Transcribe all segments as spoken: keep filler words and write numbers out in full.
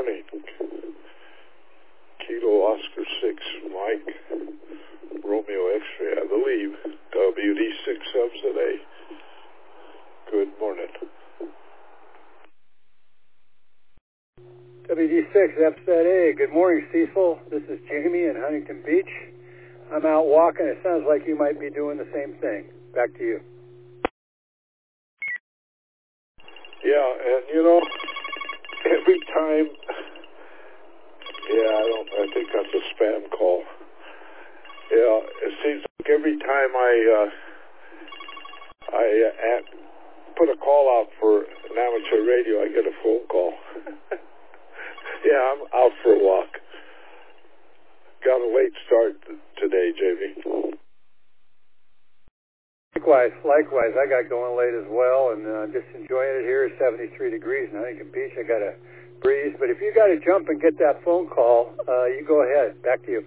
morning. Kilo Oscar six, Mike, Romeo X-ray, I believe. W D six subs at A. Good morning. W D six, F Z A. Good morning, Cecil. This is Jamie in Huntington Beach. I'm out walking. It sounds like you might be doing the same thing. Back to you. Yeah, and you know, every time, yeah, I don't, I think that's a spam call. Yeah, it seems like every time I, uh, I uh, at, put a call out for an amateur radio, I get a phone call. Yeah, I'm out for a walk. Got a late start today, J V. Likewise, likewise. I got going late as well, and uh, just enjoying it here. seventy-three degrees in Huntington Beach. I got a breeze, but if you got to jump and get that phone call, uh, you go ahead. Back to you.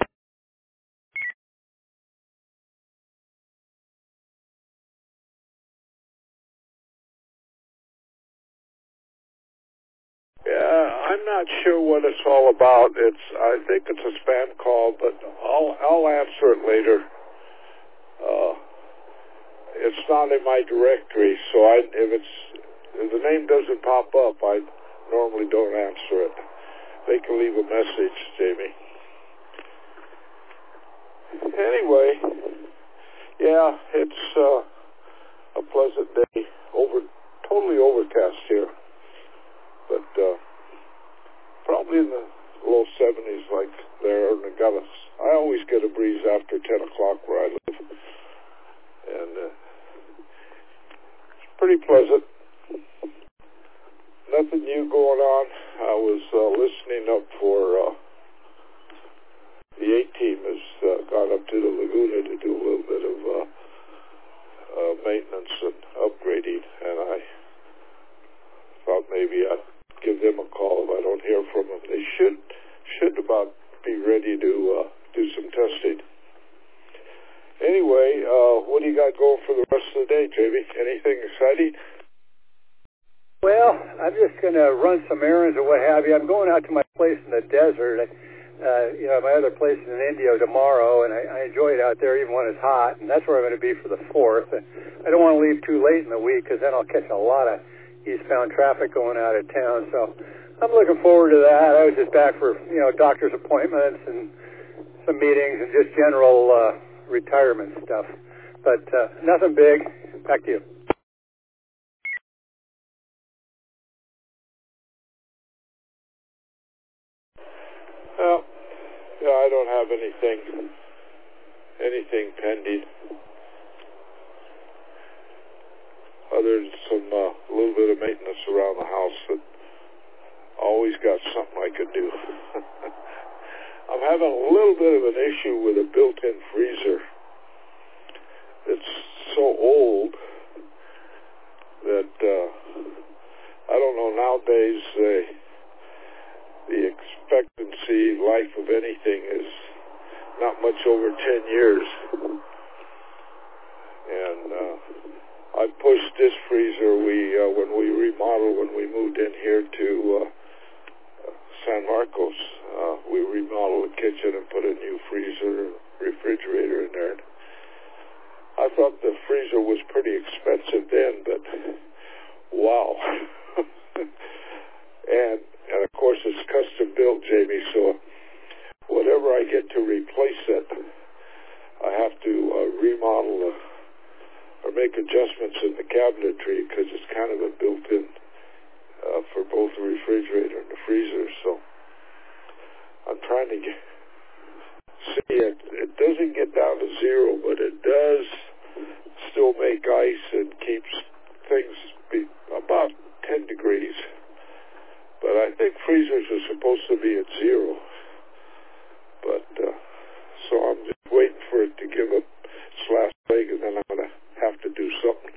Yeah, I'm not sure what it's all about. It's, I think it's a spam call, but I'll, I'll answer it later. Uh, it's not in my directory, so I, if it's, if the name doesn't pop up, I normally don't answer it. They can leave a message, Jamie. Anyway, yeah, it's uh, a pleasant day. Over, totally overcast here. But uh, probably in the low seventies like there in Augusta. I always get a breeze after ten o'clock where I live. And uh, it's pretty pleasant. Nothing new going on. I was uh, listening up for uh, the A-team has uh, gone up to the Laguna to do a little bit of uh, uh, maintenance and upgrading. And I thought maybe I'd give them a call if I don't hear from them. They should should about be ready to uh, do some testing. Anyway, uh, what do you got going for the rest of the day, J V? Anything exciting? Well, I'm just going to run some errands or what have you. I'm going out to my place in the desert. Uh, you know, my other place in Indio tomorrow, and I, I enjoy it out there even when it's hot, and that's where I'm going to be for the fourth. And I don't want to leave too late in the week because then I'll catch a lot of eastbound traffic going out of town. So I'm looking forward to that. I was just back for, you know, doctor's appointments and some meetings and just general uh, retirement stuff. But uh, nothing big. Back to you. Well, yeah, I don't have anything, anything pending. Other than some, uh, little bit of maintenance around the house that always got something I could do. I'm having a little bit of an issue with a built-in freezer. It's so old that, uh, I don't know, nowadays, uh, the expectancy life of anything is not much over ten years. And, uh, I pushed this freezer. We uh, when we remodeled, when we moved in here to uh, San Marcos, uh, we remodeled the kitchen and put a new freezer, refrigerator in there. I thought the freezer was pretty expensive then, but wow! and and of course it's custom built, Jamie. So whatever I get to replace it, I have to uh, remodel the. or make adjustments in the cabinetry because it's kind of a built-in uh, for both the refrigerator and the freezer. So I'm trying to get, see it. It doesn't get down to zero, but it does still make ice and keeps things be about ten degrees. But I think freezers are supposed to be at zero. But uh, so I'm just waiting for it to give up its last leg, and then I'm going to have to do something.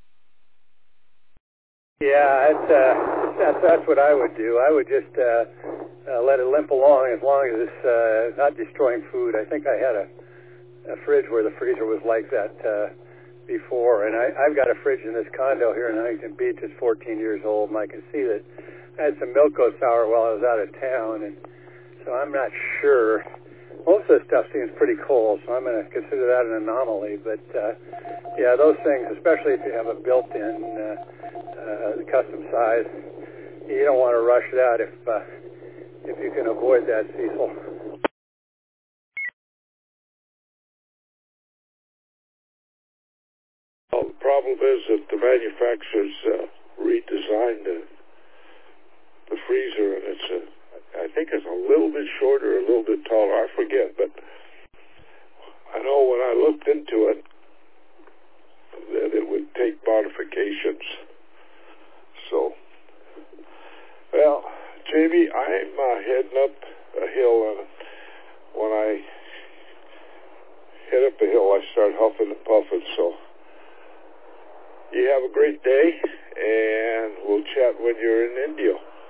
Yeah, it's, uh, that's, that's what I would do. I would just uh, uh, let it limp along as long as it's uh, not destroying food. I think I had a, a fridge where the freezer was like that uh, before, and I, I've got a fridge in this condo here in Huntington Beach that's fourteen years old, and I can see that had some Milko sour while I was out of town, and so I'm not sure. Most of the stuff seems pretty cold, so I'm going to consider that an anomaly. But uh, yeah, those things, especially if you have a built-in uh, uh, custom size, you don't want to rush that if uh, if you can avoid that, Cecil. Well, the problem is that the manufacturers uh, redesigned the, the freezer, and it's a, I think it's a little bit shorter, a little bit taller. I forget, but I know when I looked into it that it would take modifications. So, well, Jamie, I'm uh, heading up a hill, and when I head up a hill, I start huffing and puffing. So, you have a great day, and we'll chat when you're in Indio.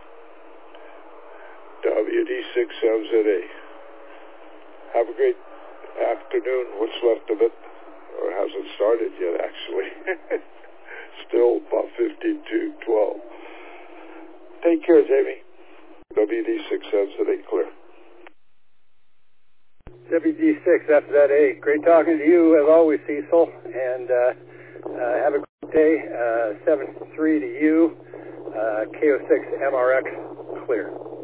W D six M Z A. Have a great afternoon, what's left of it, or hasn't started yet, actually. Still about fifty-two twelve. Take care, Jamie. W D six M Z A clear. W D six F Z A. Great talking to you, as always, Cecil, and uh, uh, have a great day. Uh, seven three to you. Uh, K O six M R X clear.